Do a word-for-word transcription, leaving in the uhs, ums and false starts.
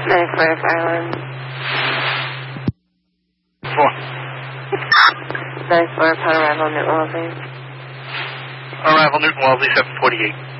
ninety-four Island. Four. ninety-four upon arrival, Newton Wellesley. Arrival, Newton Wellesley, seven forty-eight.